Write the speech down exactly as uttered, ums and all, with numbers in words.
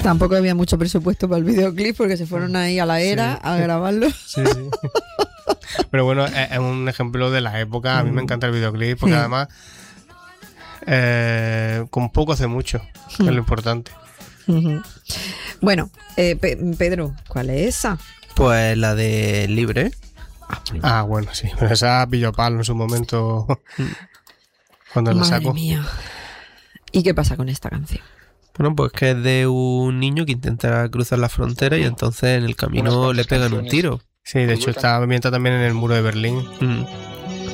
Tampoco había mucho presupuesto para el videoclip porque se fueron ahí a la era sí. a grabarlo. Sí, sí. Pero bueno, es, es un ejemplo de la época. A mí me encanta el videoclip porque Sí. además eh, con poco hace mucho, que es lo importante. Ujú. Bueno, eh, Pe- Pedro, ¿cuál es esa? Pues la de Libre. Ah, bueno, sí. Pero esa pilló palo en su momento cuando la Madre sacó. mía. ¿Y qué pasa con esta canción? Bueno, pues que es de un niño que intenta cruzar la frontera y entonces en el camino Unas cuantas le pegan un canciones. tiro. Sí, de hecho está ambientada también en el muro de Berlín. Mm.